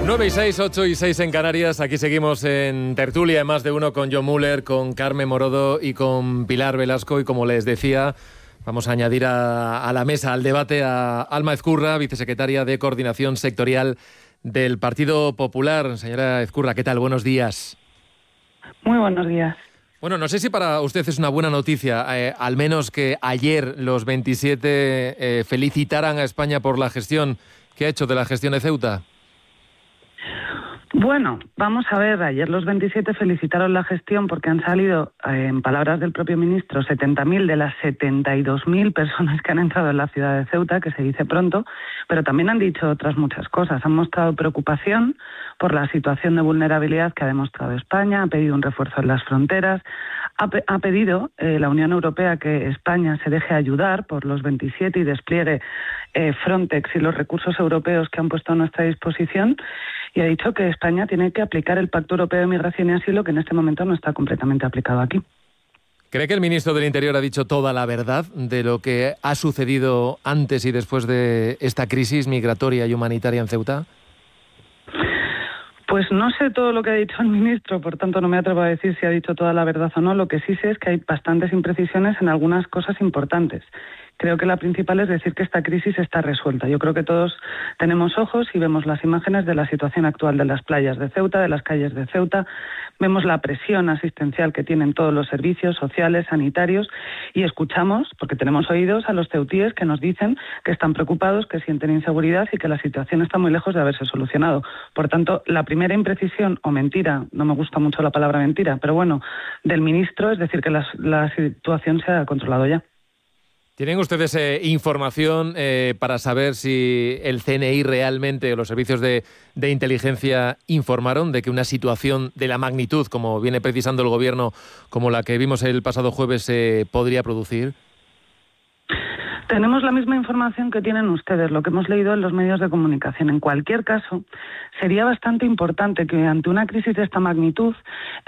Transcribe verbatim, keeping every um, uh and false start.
nueve y seis, ocho y seis en Canarias. Aquí seguimos en tertulia, más de uno, con Jon Müller, con Carmen Morodo y con Pilar Velasco. Y como les decía, vamos a añadir a, a la mesa, al debate, a Alma Ezcurra, vicesecretaria de Coordinación Sectorial del Partido Popular. Señora Ezcurra, ¿qué tal? Buenos días. Muy buenos días. Bueno, no sé si para usted es una buena noticia, eh, al menos que ayer los veintisiete eh, felicitaran a España por la gestión que ha hecho de la gestión de Ceuta. Bueno, vamos a ver, ayer los veintisiete felicitaron la gestión porque han salido, eh, en palabras del propio ministro, setenta mil de las setenta y dos mil personas que han entrado en la ciudad de Ceuta, que se dice pronto, pero también han dicho otras muchas cosas. Han mostrado preocupación por la situación de vulnerabilidad que ha demostrado España, ha pedido un refuerzo en las fronteras, ha, pe- ha pedido eh, la Unión Europea que España se deje ayudar por los veintisiete y despliegue eh, Frontex y los recursos europeos que han puesto a nuestra disposición, y ha dicho que España tiene que aplicar el Pacto Europeo de Migración y Asilo, que en este momento no está completamente aplicado aquí. ¿Cree que el ministro del Interior ha dicho toda la verdad de lo que ha sucedido antes y después de esta crisis migratoria y humanitaria en Ceuta? Pues no sé todo lo que ha dicho el ministro, por tanto no me atrevo a decir si ha dicho toda la verdad o no. Lo que sí sé es que hay bastantes imprecisiones en algunas cosas importantes. Creo que la principal es decir que esta crisis está resuelta. Yo creo que todos tenemos ojos y vemos las imágenes de la situación actual de las playas de Ceuta, de las calles de Ceuta. Vemos la presión asistencial que tienen todos los servicios sociales, sanitarios, y escuchamos, porque tenemos oídos, a los ceutíes que nos dicen que están preocupados, que sienten inseguridad y que la situación está muy lejos de haberse solucionado. Por tanto, la primera imprecisión o mentira, no me gusta mucho la palabra mentira, pero bueno, del ministro es decir que la, la situación se ha controlado ya. ¿Tienen ustedes eh, información eh, para saber si el C N I realmente, o los servicios de, de inteligencia, informaron de que una situación de la magnitud, como viene precisando el Gobierno, como la que vimos el pasado jueves, se eh, podría producir? Tenemos la misma información que tienen ustedes, lo que hemos leído en los medios de comunicación. En cualquier caso, sería bastante importante que ante una crisis de esta magnitud